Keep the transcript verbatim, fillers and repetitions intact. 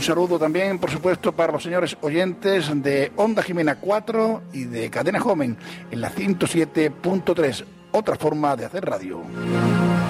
Un saludo también, por supuesto, para los señores oyentes de Onda Jimena cuatro y de Cadena Joven en la ciento siete punto tres. Otra forma de hacer radio.